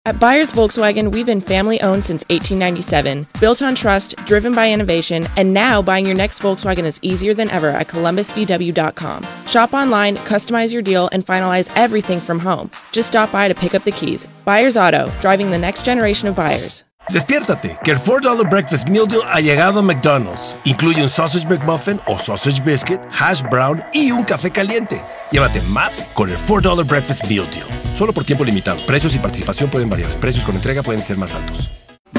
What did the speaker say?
At Byers Volkswagen, we've been family-owned since 1897, built on trust, driven by innovation, and now buying your next Volkswagen is easier than ever at columbusvw.com. Shop online, customize your deal, and finalize everything from home. Just stop by to pick up the keys. Byers Auto, driving the next generation of buyers. Despiértate, que el $4 Breakfast Meal Deal ha llegado a McDonald's. Incluye un Sausage McMuffin o Sausage Biscuit, Hash Brown y un café caliente. Llévate más con el $4 Breakfast Meal Deal. Solo por tiempo limitado. Precios y participación pueden variar. Precios con entrega pueden ser más altos.